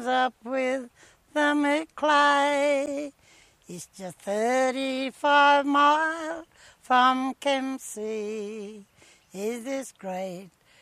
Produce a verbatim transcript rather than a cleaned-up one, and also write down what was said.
comes up with the McClay. It's just thirty-five miles from Kempsey. Is this great